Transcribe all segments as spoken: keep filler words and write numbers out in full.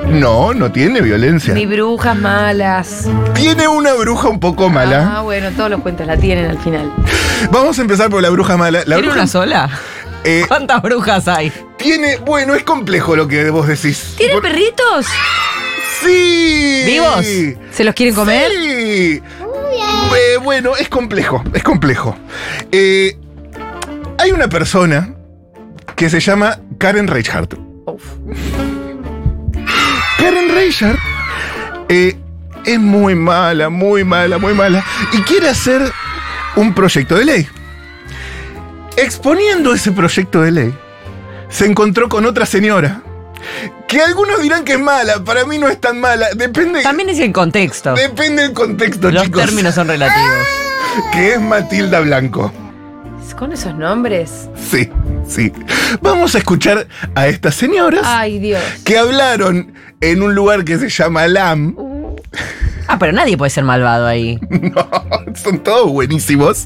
No, no tiene violencia. Ni brujas malas. Tiene una bruja un poco mala. Ah, bueno, todos los cuentos la tienen al final. Vamos a empezar por la bruja mala. La ¿Tiene bruja, una sola? eh, ¿Cuántas brujas hay? tiene, bueno, es complejo lo que vos decís. ¿Tiene Por- perritos? Sí. ¿Vivos? ¿Se los quieren comer? Sí. Eh, bueno, es complejo, es complejo. Eh, hay una persona que se llama Karen Reichardt. Uf. Karen Reichardt eh, es muy mala, muy mala, muy mala y quiere hacer un proyecto de ley. Exponiendo ese proyecto de ley, se encontró con otra señora que algunos dirán que es mala, para mí no es tan mala, depende, También es el contexto. depende del contexto, Los chicos. términos son relativos. Que es Matilda Blanco. ¿Con esos nombres? Sí, sí. Vamos a escuchar a estas señoras Ay, Dios. que hablaron en un lugar que se llama LAM. Ah, pero nadie puede ser malvado ahí. No, son todos buenísimos.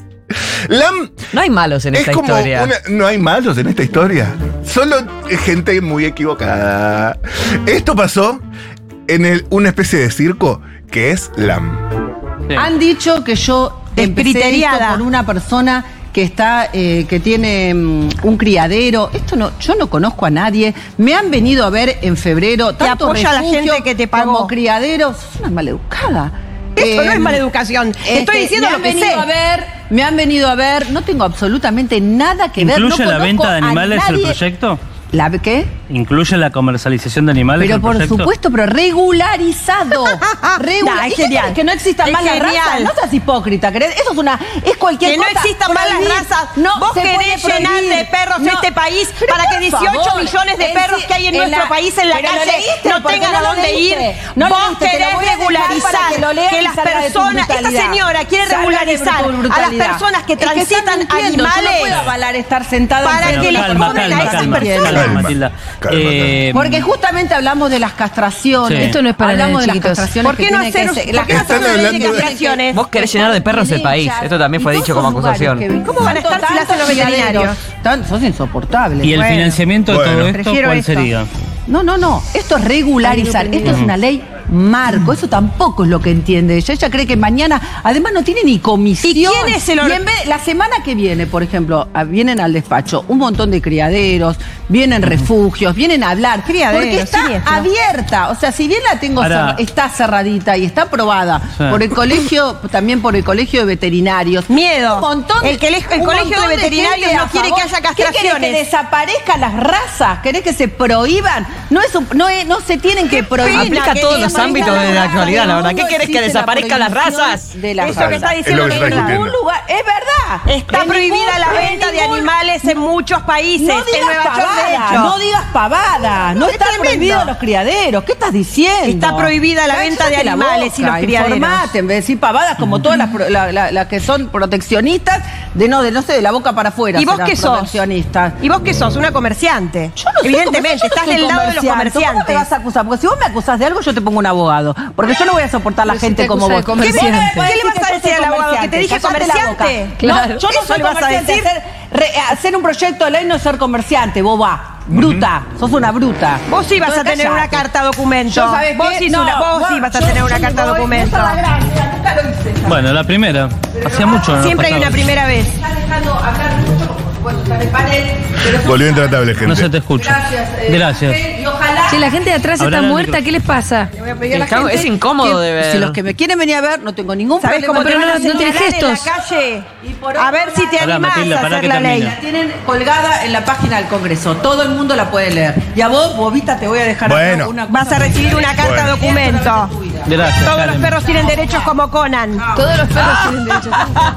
LAM No hay malos en es esta como historia. una- no hay malos en esta historia. Solo gente muy equivocada. Esto pasó en el- una especie de circo que es LAM. Sí. Han dicho que yo empecé esto Descriteriada. por una persona que está, eh, que tiene mm, un criadero. Esto no, yo no conozco a nadie. Me han venido a ver en febrero. Te tanto apoya la refugio gente que te pagó. Como criaderos. Es una maleducada. Esto no Eh, es maleducación. Te este, estoy diciendo me lo han que venido sé. a ver, me han venido a ver. No tengo absolutamente nada que ver. ¿Incluye No la conozco venta de a animales el nadie. proyecto? ¿La qué? ¿Incluye la comercialización de animales Pero el por proyecto? supuesto, pero regularizado. Regula- Nah, es ¿Y qué genial. querés, que no existan Es más las genial. razas? No seas hipócrita, ¿querés? Eso es una. Es cualquier Que no cosa. existan malas Prohibir. razas. No, Vos se querés puede llenar prohibir. de perros No. este país Pero para que por dieciocho favor, millones de en perros sí- que hay en, en nuestro la- país en la pero lo calle leíste, no porque tengan no a lo dónde leíste. ir. No Vos leíste, te lo querés voy a dejar para regularizar que lo leas que y las salga de tu personas, esta brutalidad. señora quiere Salga de regularizar tu a las brutalidad. personas que Es que transitan están mintiendo. Yo animales. no puedo avalar estar sentada Para enfrente que de les una calma, ponen persona a calma, esas calma, personas. calma, Matilda. Calma, Eh, Porque justamente hablamos de las castraciones. Sí. Esto no es para Hablamos de nenes las chiquitos. castraciones. ¿Por qué que no tienen hacer, que ser- ¿por las qué no hacer Están una ley de hablando de- castraciones? Vos querés llenar de perros el país. Esto también fue Y dicho todos como esos lugares acusación. que vi. ¿Cómo van a estar si lo hacen los Tantos veterinarios? criaderos. Tan- sos insoportable. ¿Y el Bueno. financiamiento de Bueno. todo esto Prefiero cuál esto. sería? No, no, no. Esto es regularizar. Esto es una ley marco. Eso tampoco es lo que entiende ella. Ella cree que mañana, además, no tiene ni comisión. ¿Y quién es el or- Y en vez- la semana que viene, por ejemplo, a- vienen al despacho un montón de criaderos, vienen refugios, vienen a hablar. Criaderos, porque está siniestro. abierta. O sea, si bien la tengo Ahora- cerra- está cerradita y está aprobada Sí. por el colegio, también por el colegio de veterinarios. Miedo. Un montón de- El que- el un colegio montón de veterinarios gente no a quiere favor. que haya ¿Qué querés, castraciones? que desaparezcan las razas? ¿Querés que se prohíban? No es un- no, es- no se tienen que prohibir. Aplica Que todos digan, los "Marica, ámbitos de la nada, actualidad, en la el verdad. ¿Qué mundo querés, que existe la desaparezcan las prohibición razas? de las Eso que razas". está diciendo Es lo que está Negra. En ningún discutiendo. lugar, es verdad. Está En prohibida ningún- la en venta de ningún- animales en muchos países. No en digas Nueva York, de pavada, hecho. no digas pavada, no Es está tremendo. prohibido los criaderos. ¿Qué estás diciendo? Está prohibida la venta de Cállate la animales y boca, los criaderos. Informate, en vez de decir pavadas como todas las, pro- la- la- las que son proteccionistas, de no, de no sé, de la boca para afuera. ¿Y vos serán qué sos? proteccionistas. ¿Y vos qué sos? Una comerciante. Yo no soy Evidentemente, comerciante, yo no estás soy del lado de los comerciante. ¿Cómo me comerciantes. vas a acusar? Porque si vos me acusás de algo, yo te pongo un abogado. Porque yo no voy a soportar la Pero si gente te como acusa vos. de comerciante. ¿Qué, ¿Qué le vas a yo decir soy al abogado? ¿Que te dije Cállate la boca. comerciante? Claro. No, yo no Eso soy le vas a comerciante. decir. Hacer, re- hacer un proyecto de ley no es ser comerciante, boba. Bruta. Sos una bruta. Vos sí vas a Entonces, tener una callate. carta documento. Yo, ¿sabés Vos qué? sí, No, una- vos no, sí vas a yo- tener una yo carta me voy, documento. esa es la gracia, nunca lo hice. Bueno, la primera. Hacía mucho. no Siempre hay pasaba. una primera vez. Está dejando hablar mucho, por supuesto, está en el panel. pero- Volvió intratable, gente. No se te escucha. Gracias. eh, Gracias. Ángel, y ojalá. Che, la gente de atrás Hablar está al muerta, micrófono. ¿qué les pasa? Le voy a pedir a la Está- gente es incómodo que de ver. Si los que me quieren venir a ver, no tengo ningún ¿Sabés problema. cómo te pero van a no- no tiene señalar en la gestos. calle? Y por A otro ver si te Pará, animás Matilda, a pará hacer que la ley. termine. La tienen colgada en la página del Congreso. Todo el mundo la puede leer. Y a vos, bobita, te voy a dejar Bueno. acá una cosa. Vas a recibir una carta Bueno. documento. Gracias. Todos los Karen. perros tienen derechos como Conan. Todos los perros tienen derecho.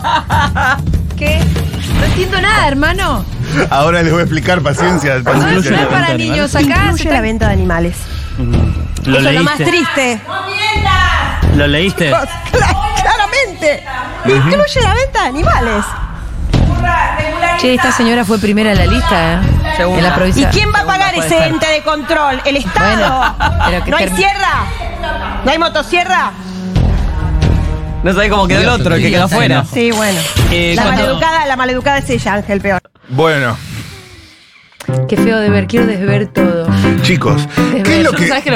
¿Qué? No entiendo nada, hermano. Ahora les voy a explicar, paciencia. No, paciencia. no es la para venta de niños animales. acá. se Incluye está- la venta de animales. ¿Lo Eso es lo más leíste? triste. ¿Lo leíste? Cla- Claramente. Incluye la venta de animales. Che, esta señora fue primera en la lista, ¿eh? Segunda. En la ¿Y provincia. quién va a pagar puede ese ser. ente de control? ¿El Estado? Bueno, pero que ¿No hay term- sierra? ¿No hay motosierra? No sabés cómo quedó el otro, el que quedó afuera. Sí, bueno. Eh, La cuando- maleducada, la maleducada es ella, Ángel, peor. Bueno, Qué feo de ver, quiero desver todo. chicos, ¿qué es lo Yo- que...? ¿sabes qué?